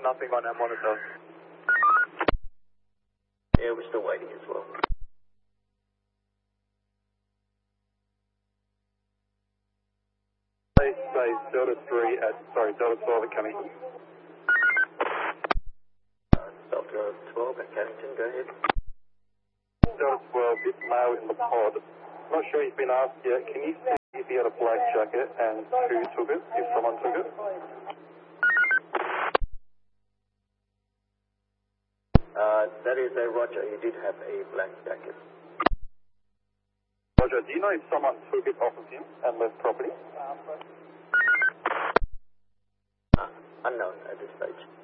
nothing on our monitor. Yeah, we're still waiting as well. Space Delta 3 at, Delta 12 at Cannington. Delta 12 at Cannington, go ahead. Delta 12, this male in the pod. I'm not sure he's been asked yet. Can you see if he had a black jacket and who took it, if someone took it? That is a Roger. He did have a black jacket. Roger, do you know if someone took it off of him and left property? Unknown at this stage.